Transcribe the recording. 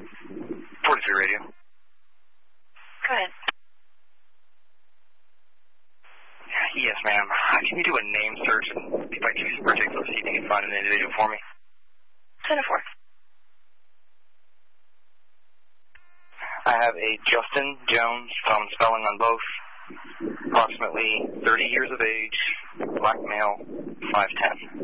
43 radio. Go ahead. Yes, ma'am. Can you do a name search and by choosing particular, see if you can find an individual for me? 10-4. I have a Justin Jones, common spelling on both, approximately 30 years of age, black male, 5'10".